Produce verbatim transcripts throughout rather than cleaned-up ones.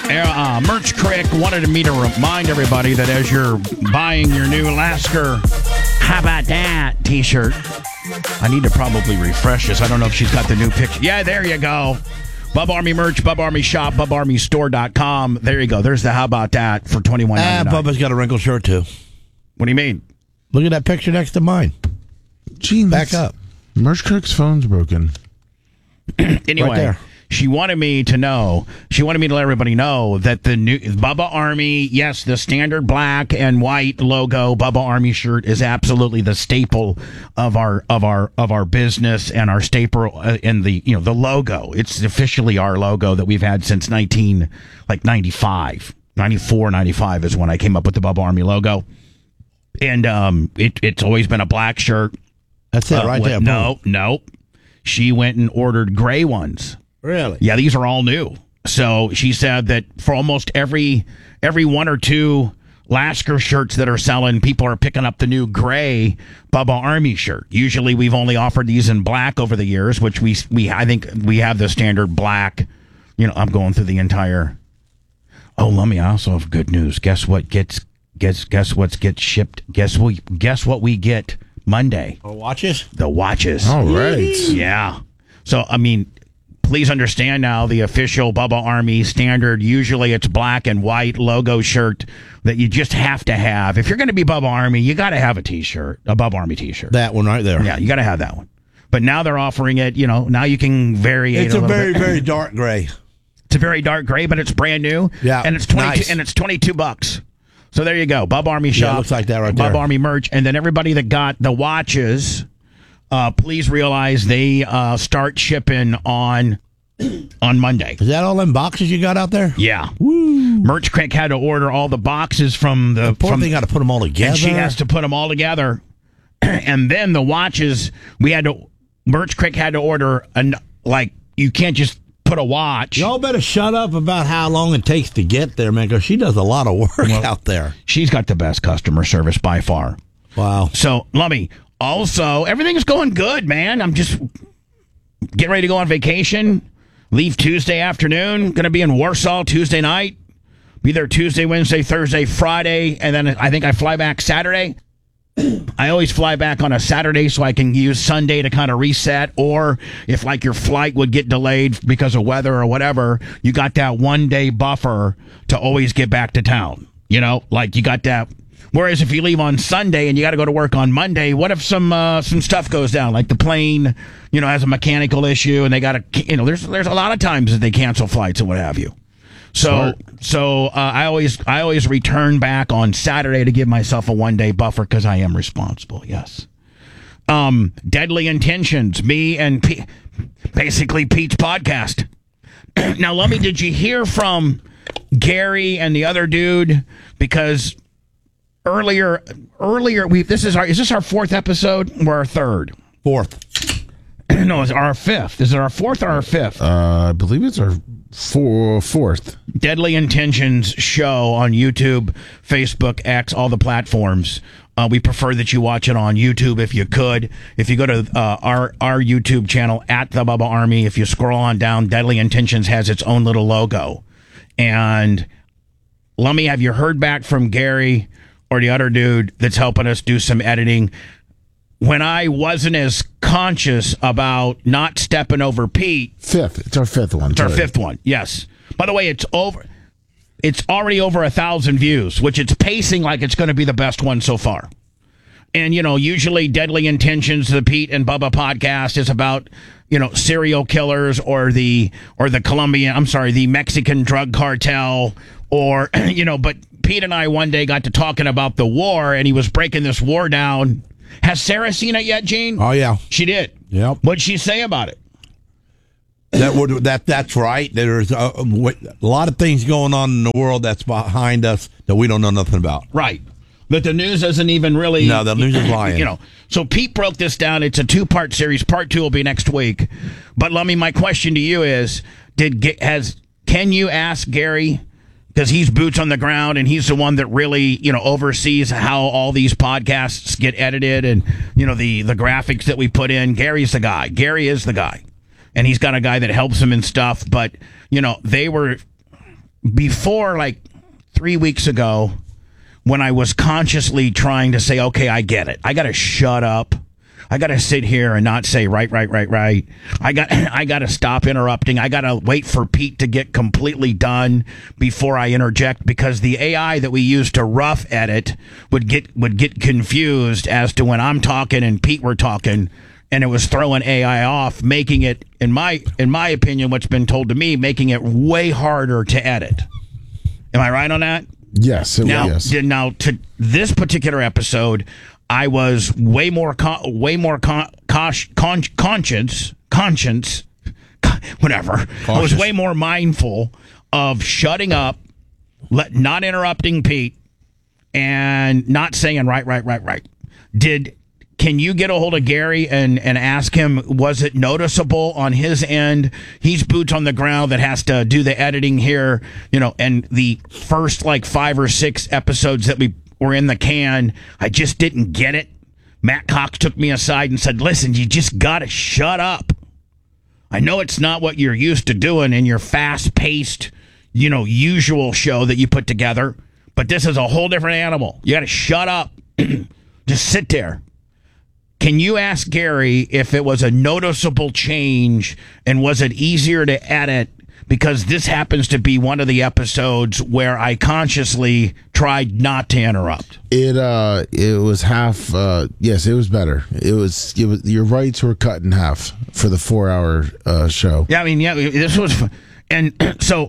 Uh, Merch Crick wanted me to remind everybody that as you're buying your new Lasker How About That t-shirt, I need to probably refresh this. I don't know if she's got the new picture. Yeah, there you go. Bub Army merch, Bub Army shop, bub army store dot com. There you go. There's the How About That for twenty-one ninety-nine. Ah, Bubba's got a wrinkled shirt, too. What do you mean? Look at that picture next to mine. Gene, back up. Merch Crick's phone's broken. Anyway. Right there. She wanted me to know, she wanted me to let everybody know that the new Bubba Army, yes, the standard black and white logo Bubba Army shirt is absolutely the staple of our of our of our business and our staple uh, and the you know the logo. It's officially our logo that we've had since nineteen like ninety-five, ninety-four, ninety-five is when I came up with the Bubba Army logo. And um it it's always been a black shirt. That's it uh, right there. No, no. She went and ordered gray ones. Really? Yeah, these are all new. So she said that for almost every every one or two Lasker shirts that are selling, people are picking up the new gray Bubba Army shirt. Usually we've only offered these in black over the years, which we we I think we have the standard black. You know, I'm going through the entire. Oh, let me also have good news. Guess what gets guess guess what gets shipped? Guess we guess what we get Monday? Oh, watches? The watches. All right. Yeah. So I mean, please understand now the official Bubba Army standard, usually it's black and white logo shirt that you just have to have. If you're going to be Bubba Army, you got to have a t-shirt, a Bubba Army t-shirt. That one right there. Yeah, you got to have that one. But now they're offering it, you know, now you can vary it It's a, a, little very, bit. very dark gray. It's a very dark gray, but it's brand new. Yeah, and it's twenty-two nice. and it's twenty-two bucks. So there you go. Bubba Army shop. Yeah, it looks like that right Bubba there. Army merch. And then everybody that got the watches, uh, please realize they uh, start shipping on on Monday. Is that all them boxes you got out there? Yeah. Woo. Merch Crick had to order all the boxes from the... The poor from, thing got to put them all together. and she has to put them all together. And then the watches, we had to... Merch Crick had to order, an, like, you can't just put a watch. Y'all better shut up about how long it takes to get there, man, because she does a lot of work well, out there. She's got the best customer service by far. Wow. So, Lummy, also, everything's going good, man. I'm just getting ready to go on vacation. Leave Tuesday afternoon. Going to be in Warsaw Tuesday night. Be there Tuesday, Wednesday, Thursday, Friday, and then I think I fly back Saturday. I always fly back on a Saturday so I can use Sunday to kind of reset. Or if like your flight would get delayed because of weather or whatever, you got that one day buffer to always get back to town. You know, like you got that. Whereas if you leave on Sunday and you got to go to work on Monday, what if some uh, some stuff goes down, like the plane, you know, has a mechanical issue and they got to, you know, there's there's a lot of times that they cancel flights and what have you. So Smart. so uh, I always I always return back on Saturday to give myself a one day buffer because I am responsible. Yes. Um, Deadly Intentions, me and P- basically Pete's podcast. Now, Lummy, did you hear from Gary and the other dude? Because earlier, earlier we this is our is this our fourth episode or our third? Fourth. No, it's our fifth. Is it our fourth or our fifth? Uh, I believe it's our four, fourth. Deadly Intentions show on YouTube, Facebook, X, all the platforms. Uh, we prefer that you watch it on YouTube if you could. If you go to uh, our our YouTube channel at the Bubba Army, if you scroll on down, Deadly Intentions has its own little logo. And let me have you heard back from Gary or the other dude that's helping us do some editing? When I wasn't as conscious about not stepping over Pete. Fifth. It's our fifth one. It's our fifth one. Yes. By the way, it's over. It's already over a thousand views, which it's pacing like it's going to be the best one so far. And, you know, usually Deadly Intentions, the Pete and Bubba podcast is about, you know, serial killers or the, or the Colombian, I'm sorry, the Mexican drug cartel or, you know, but Pete and I one day got to talking about the war and he was breaking this war down. Has Sarah seen it yet, Gene? Oh, yeah. She did. Yep. What'd she say about it? That would that that's right. There's a, a lot of things going on in the world that's behind us that we don't know nothing about. Right. That the news isn't even really... No, the news is lying. You know, so Pete broke this down. It's a two-part series. Part two will be next week. But, Lummy, my question to you is, did has can you ask Gary, because he's boots on the ground and he's the one that really, you know, oversees how all these podcasts get edited and, you know, the, the graphics that we put in. Gary's the guy. Gary is the guy. And he's got a guy that helps him and stuff. But, you know, they were... before, like three weeks ago, when I was consciously trying to say, okay, I get it. I got to shut up. I got to sit here and not say right, right, right, right. I got I got to stop interrupting. I got to wait for Pete to get completely done before I interject, because the A I that we use to rough edit would get would get confused as to when I'm talking and Pete were talking, and it was throwing A I off, making it, in my in my opinion, what's been told to me, making it way harder to edit. Am I right on that? Yes. It Now, was. did- now to this particular episode, I was way more, con- way more con- caution, con- conscience, conscience, whatever. I was way more mindful of shutting up, let, not interrupting Pete, and not saying right, right, right, right. Did can you get a hold of Gary and, and ask him, was it noticeable on his end? He's boots on the ground that has to do the editing here, you know, and the first like five or six episodes that we were in the can, I just didn't get it. Matt Cox took me aside and said, listen, you just got to shut up. I know it's not what you're used to doing in your fast-paced, you know, usual show that you put together, but this is a whole different animal. You got to shut up. Just sit there. Can you ask Gary if it was a noticeable change, and was it easier to edit? Because this happens to be one of the episodes where I consciously tried not to interrupt. It uh, it was half. Uh, yes, it was better. It was. It was. Your rights were cut in half for the four-hour uh, show. Yeah, I mean, yeah, this was, fun. And so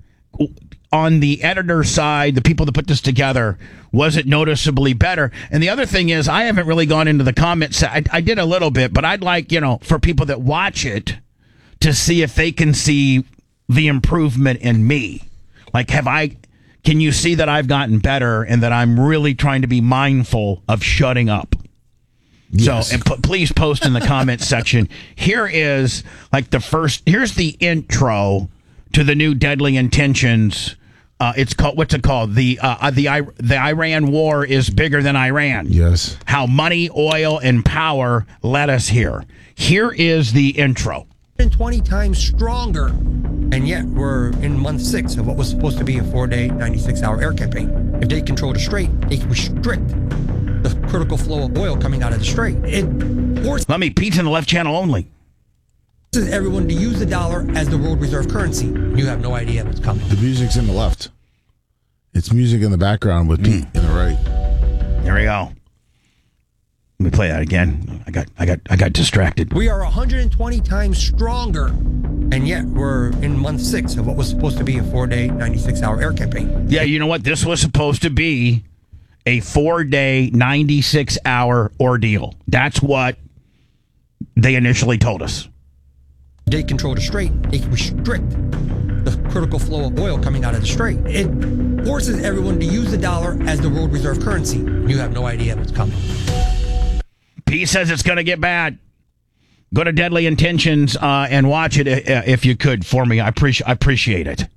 on the editor side, the people that put this together, was it noticeably better? And the other thing is, I haven't really gone into the comments. I, I did a little bit, but I'd like, you know, for people that watch it to see if they can see the improvement in me. Like, have I, can you see that I've gotten better and that I'm really trying to be mindful of shutting up? Yes. So, and p- please post in the comments section. Here is like the first, here's the intro to the new Deadly Intentions. Uh, it's called, what's it called? The, uh, the, I, the Iran war is bigger than Iran. Yes. How money, oil, and power led us here. Here is the intro. twenty times stronger, and yet we're in month six of what was supposed to be a four-day, ninety-six hour air campaign. If they control the strait, they can restrict the critical flow of oil coming out of the strait. It forces Let me, Pete's in the left channel only. everyone to use the dollar as the world reserve currency. You have no idea what's coming. The music's in the left. It's music in the background with Pete in the right. There we go. Let me play that again. I got, I got, I got distracted. We are one hundred twenty times stronger, and yet we're in month six of what was supposed to be a four-day, ninety-six hour air campaign. Yeah, you know what? This was supposed to be a four-day, ninety-six hour ordeal. That's what they initially told us. They control the strait, they can restrict the critical flow of oil coming out of the strait. It forces everyone to use the dollar as the world reserve currency. You have no idea what's coming. Pete says it's going to get bad. Go to Deadly Intentions uh, and watch it uh, if you could for me. I appreciate I appreciate it.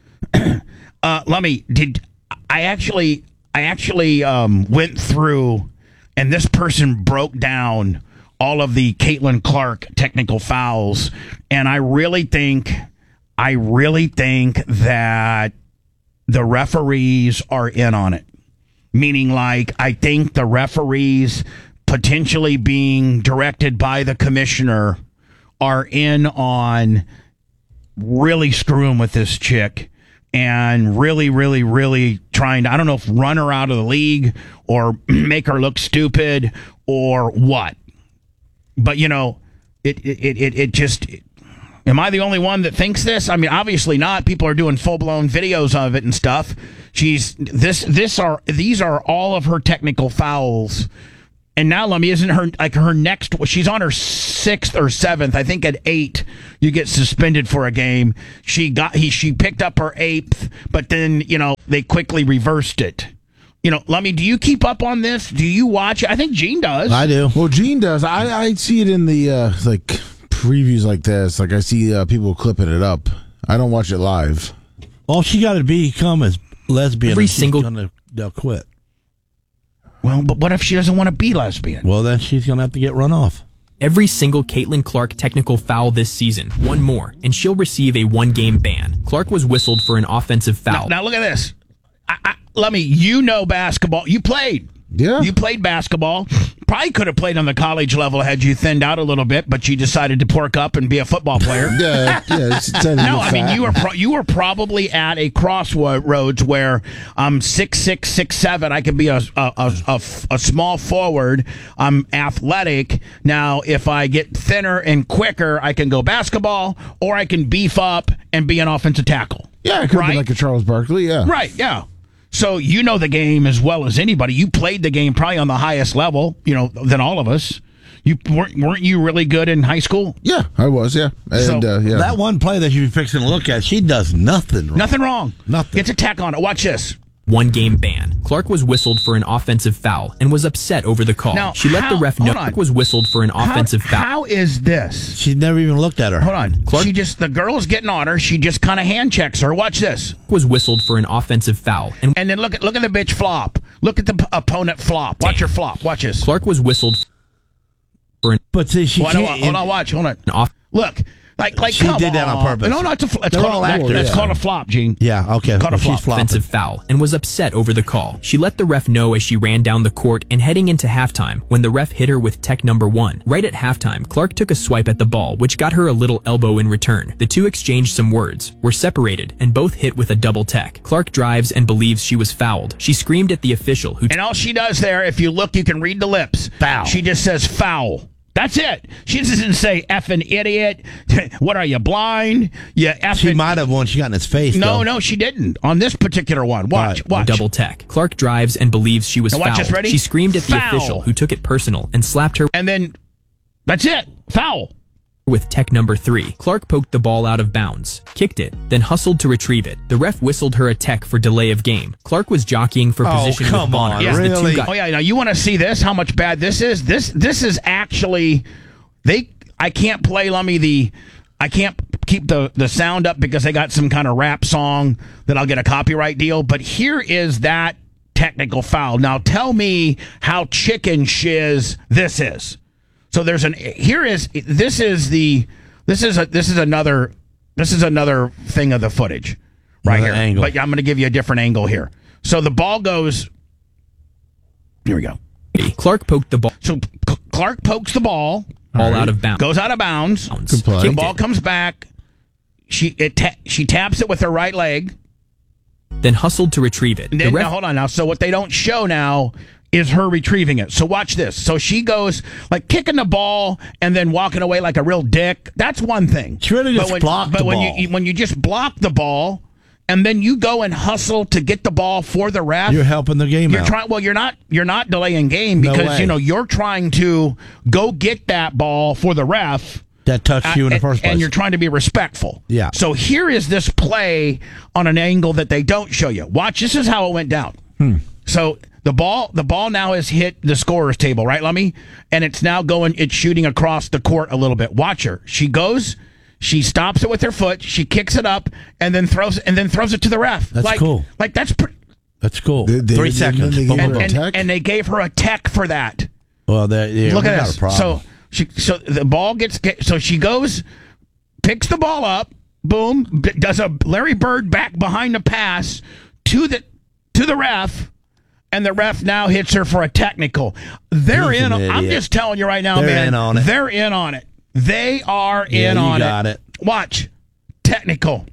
uh, let me. Did I actually? I actually um, went through, and this person broke down all of the Caitlin Clark technical fouls, and I really think, I really think that the referees are in on it. Meaning, like, I think the referees, potentially being directed by the commissioner, are in on really screwing with this chick and really, really, really trying to, I don't know if run her out of the league or make her look stupid or what. But, you know, it, it, it, it just, it, am I the only one that thinks this? I mean, obviously not. People are doing full-blown videos of it and stuff. She's, this, this are, these are all of her technical fouls. And now, Lummy, isn't her, like her next, she's on her sixth or seventh. I think at eight, you get suspended for a game. She got, he, she picked up her eighth, but then, you know, they quickly reversed it. You know, Lummy, do you keep up on this? Do you watch it? I think Gene does. I do. Well, Gene does. I, I see it in the, uh, like, previews like this. Like, I see uh, people clipping it up. I don't watch it live. All she got to become is lesbian. Every and she's single- gonna, they'll quit. Well, but what if she doesn't want to be lesbian? Well, then she's going to have to get run off. Every single Caitlin Clark technical foul this season, one more, and she'll receive a one-game ban. Clark was whistled for an offensive foul. Now, now look at this. I, I, let me, you know basketball. You played. Yeah. You played basketball. Probably could have played on the college level had you thinned out a little bit, but you decided to pork up and be a football player. Yeah, yeah. It's, it's No, I mean you were pro- you were probably at a crossroads where I'm six six six seven. I could be a a, a, a a small forward. I'm athletic. Now, if I get thinner and quicker, I can go basketball, or I can beef up and be an offensive tackle. Yeah, it could right? be like a Charles Barkley. Yeah, Right. Yeah. So you know the game as well as anybody. You played the game probably on the highest level, you know, than all of us. You weren't weren't you really good in high school? Yeah, I was. Yeah, and So, uh, yeah. That one play that you're fixing to look at, she does nothing wrong. Nothing wrong. Nothing. It's a tack on it. Watch this. One-game ban. Clark was whistled for an offensive foul and was upset over the call. Now, she let how- the ref know hold on. Clark was whistled for an offensive how, foul. How is this? She never even looked at her. Hold on. Clark- She just the girl's getting on her. She just kind of hand checks her. Watch this. was whistled for an offensive foul, and And then look at look at the bitch flop. Look at the p- opponent flop. Watch her flop. Watch this. Clark was whistled for an But see, she Hold on, can't. hold on, watch. Hold on. off. Look. Like, like, She come did that on purpose. No, no, it's a, fl- it's They're called, all a- actors. That's Yeah. called a flop, Gene. Yeah, okay. Caught a Well, flop. she's flopping. Offensive foul and was upset over the call. She let the ref know as she ran down the court and heading into halftime when the ref hit her with tech number one. Right at halftime, Clark took a swipe at the ball, which got her a little elbow in return. The two exchanged some words, were separated, and both hit with a double tech. Clark drives and believes she was fouled. She screamed at the official who And all she does there, if you look, you can read the lips. Foul. She just says foul. That's it. She doesn't say effing idiot. What are you, blind? You effing. She might have one. She got in his face. No, though. no, she didn't. On this particular one. Watch, Right. watch. double tech. Clark drives and believes she was Now watch fouled. this, ready? She screamed at the Foul. official who took it personal and slapped her And then, that's it. Foul. with tech number three. Clark poked the ball out of bounds, kicked it, then hustled to retrieve it. The ref whistled her a tech for delay of game. Clark was jockeying for Oh, position come with Bonner. on, as the two really? got Oh, yeah. Now, you want to see this? How much bad this is? This This is actually, they. I can't play, let me, the, I can't keep the, the sound up because they got some kind of rap song that I'll get a copyright deal. But here is that technical foul. Now, tell me how chicken shiz this is. So there's an, here is, this is the, this is a, this is another, this is another thing of the footage right Another here. angle. But I'm going to give you a different angle here. So the ball goes, here we go. Clark poked the ball So C- Clark pokes the ball, all out of bounds. goes out of bounds. Bounds. play. The Kicked ball it, comes back. She it ta- she taps it with her right leg. then hustled to retrieve it. And The then, ref now, hold on now. So what they don't show now is her retrieving it. So watch this. So she goes like kicking the ball and then walking away like a real dick. That's one thing. She really just but when, blocked but the when ball. you when you just block the ball and then you go and hustle to get the ball for the ref, You're helping the game You're out. trying. Well, you're not. You're not delaying game No because way. you know you're trying to go get that ball for the ref. that touched you in the and, first place. and you're trying to be respectful. Yeah. So here is this play on an angle that they don't show you. Watch. This is how it went down. Hmm. So the ball, the ball now has hit the scorer's table, right, Lummy? And it's now going. It's shooting across the court a little bit. Watch her. She goes. She stops it with her foot. She kicks it up and then throws and then throws it to the ref. That's like, cool. Like that's pretty. That's cool. They- they- Three they- seconds. they Boom, gave boom, her a boom. And, tech? and they gave her a tech for that. Well, there, yeah, Look we at got this. a problem. So she, so the ball gets, so she goes, picks the ball up, boom, b- does a Larry Bird back behind the pass to the to the ref, and the ref now hits her for a technical. They're He's in. an I'm idiot. just telling you right now, They're man. in on it. They're in on it. They are Yeah, in you on got it. Watch, technical,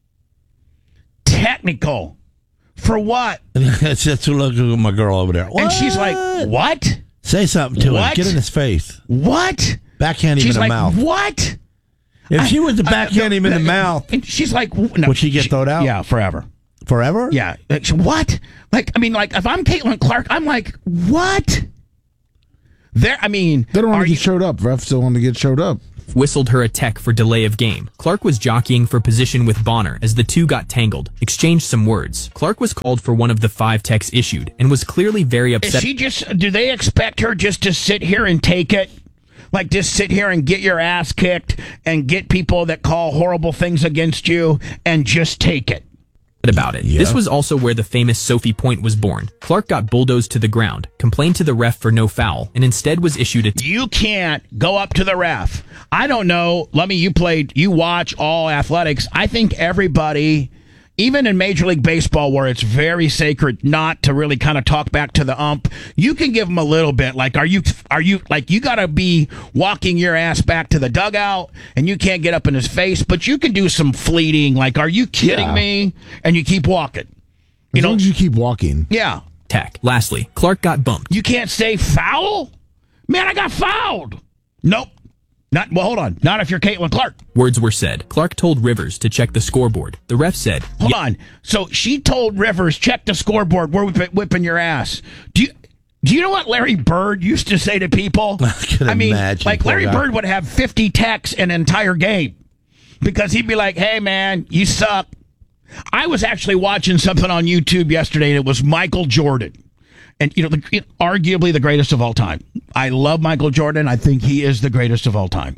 technical, for what? That's just look at my girl over there. And she's like, What? what? Say something to What? him. Get in his face. What? Backhand him She's in the like, mouth. what? If she was to Uh, backhand him in the uh, mouth, and she's like, w- no, Would she get thrown out? Yeah, forever. forever? Yeah. Like, she- what? Like, I mean, like, if I'm Caitlin Clark, I'm like, what? There, I mean, They don't want are to get you, showed up. Refs don't want to get showed up. whistled her a tech for delay of game. Clark was jockeying for position with Bonner as the two got tangled, exchanged some words. Clark was called for one of the five techs issued and was clearly very is upset. she just? Do they expect her just to sit here and take it? Like, just sit here and get your ass kicked and get people that call horrible things against you and just take it? about it. Yeah. This was also where the famous Sophie Point was born. Clark got bulldozed to the ground, complained to the ref for no foul, and instead was issued a... You can't go up to the ref. I don't know. Let me, you played, you watch all athletics. I think everybody, even in Major League Baseball, where it's very sacred not to really kind of talk back to the ump, you can give them a little bit. Like, are you, are you, like, you got to be walking your ass back to the dugout, and you can't get up in his face, but you can do some fleeting, like, are you kidding Yeah. me? And you keep walking. As You know, long as you keep walking. yeah. tech. Lastly, Clark got bumped. You can't say foul? Man, I got fouled. Nope. Not, well, hold on. Not if you're Caitlin Clark. Words were said. Clark told Rivers to check the scoreboard. The ref said, Hold on. So she told Rivers, check the scoreboard. We're whip- whipping your ass. Do you do you know what Larry Bird used to say to people? I can mean, imagine, like poor Larry guy. Bird would have fifty texts an entire game because he'd be like, hey, man, you suck. I was actually watching something on YouTube yesterday, and it was Michael Jordan. And, you know, the, arguably the greatest of all time. I love Michael Jordan. I think he is the greatest of all time.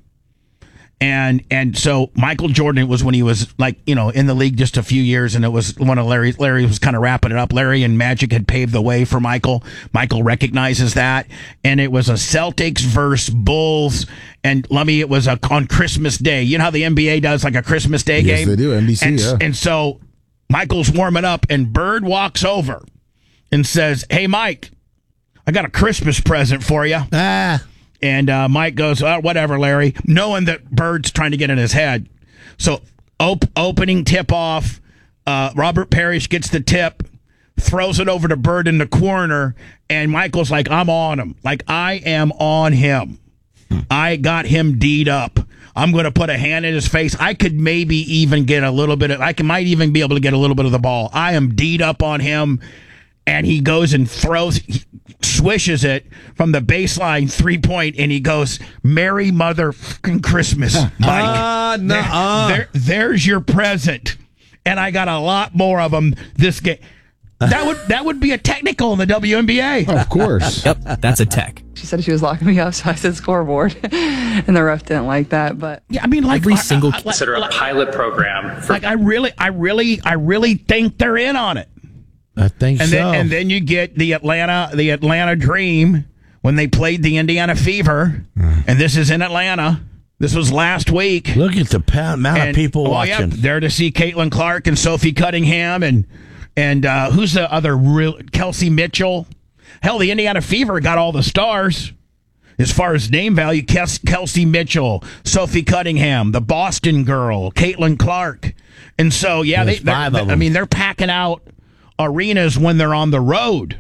And and so Michael Jordan was when he was like, you know, in the league just a few years, and it was one of Larry, Larry was kind of wrapping it up. Larry and Magic had paved the way for Michael. Michael recognizes that. And it was a Celtics versus Bulls. And let me, it was a, on Christmas Day. You know how the N B A does like a Christmas Day Yes, game? they do, N B C, and, yeah. And so Michael's warming up, and Bird walks over and says, hey, Mike, I got a Christmas present for you. Ah. And uh, Mike goes, oh, whatever, Larry, knowing that Bird's trying to get in his head. So op- opening tip off, uh, Robert Parrish gets the tip, throws it over to Bird in the corner, and Michael's like, I'm on him. Like, I am on him. I got him D'd up. I'm going to put a hand in his face. I could maybe even get a little bit of, I can, might even be able to get a little bit of the ball. I am D'd up on him. And he goes and throws, he swishes it from the baseline three point, and he goes, Merry motherfucking Christmas, Mike. Ah, no, there, uh. there- there's your present. And I got a lot more of them this game. That would that would be a technical in the W N B A. Of course. yep, that's a tech. She said she was locking me up, so I said scoreboard. And the ref didn't like that, but Yeah, I mean, like Every I- single- I- like- Consider a pilot program for like I really, I really, I really think they're in on it. I think And so. then and then you get the Atlanta the Atlanta Dream when they played the Indiana Fever, and this is in Atlanta. This was last week. Look at the pa- amount of people oh, watching. Yeah, there to see Caitlin Clark and Sophie Cunningham and and uh, who's the other real Kelsey Mitchell. Hell, the Indiana Fever got all the stars as far as name value. Kes- Kelsey Mitchell, Sophie Cunningham, the Boston girl, Caitlin Clark, and so yeah, There's they, they're- five of I them. mean they're packing out arenas when they're on the road.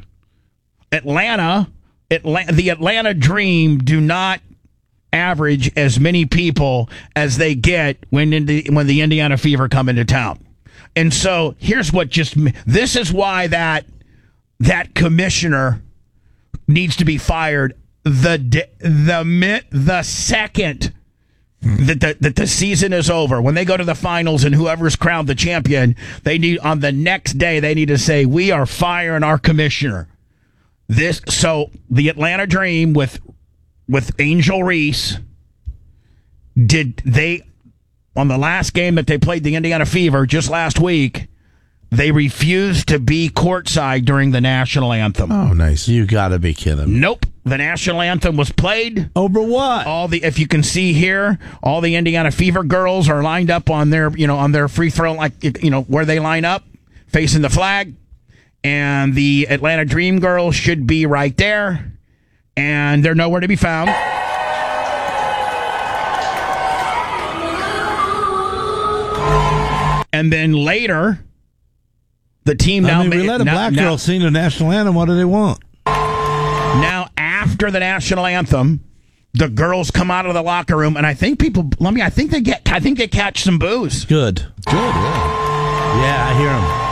Atlanta, Atlanta, the Atlanta Dream do not average as many people as they get when Indi- when the Indiana Fever come into town. And so here's what just this is why that that commissioner needs to be fired the di- the mi- the second that the, that the season is over. When they go to the finals and whoever's crowned the champion, they need on the next day they need to say, we are firing our commissioner. This so the Atlanta Dream with with Angel Reese, did they on the last game that they played the Indiana Fever just last week, they refused to be courtside during the national anthem. Oh, nice. You got to be kidding. Nope. The national anthem was played. Over what? All the, if you can see here, all the Indiana Fever girls are lined up on their, you know, on their free throw, like, you know, where they line up, facing the flag. And the Atlanta Dream girls should be right there. And they're nowhere to be found. And then later, the team now I mean, we ma- let a now- black now- girl sing the national anthem. What do they want? Now, after the national anthem, the girls come out of the locker room, and I think people. Let me. I think they get. I think they catch some booze. Good. Good, yeah. Yeah, I hear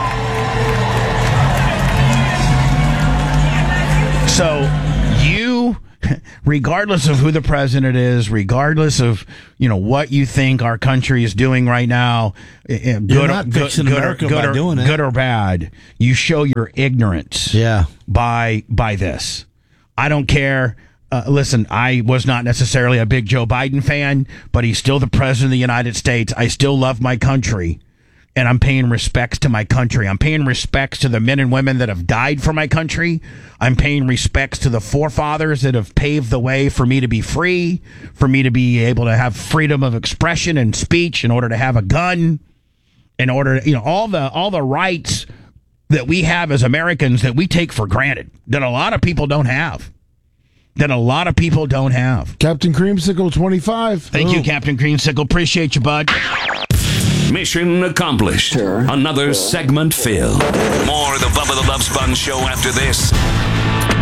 them. So you, regardless of who the president is, regardless of you know what you think our country is doing right now, eh, good, not or, good, fixing good, or, America good, by or, doing it. good or bad, you show your ignorance. Yeah. by by this. I don't care. Uh, listen, I was not necessarily a big Joe Biden fan, but he's still the president of the United States. I still love my country. and I'm paying respects to my country. I'm paying respects to the men and women that have died for my country. I'm paying respects to the forefathers that have paved the way for me to be free, for me to be able to have freedom of expression and speech, in order to have a gun, in order to, you know, all the all the rights that we have as Americans that we take for granted, that a lot of people don't have. That a lot of people don't have. Captain Creamsicle twenty-five. Thank oh. you, Captain Creamsicle. Appreciate you, bud. Mission accomplished. Sure. Another Sure. segment filled. More of the Bubba the Love Sponge show after this.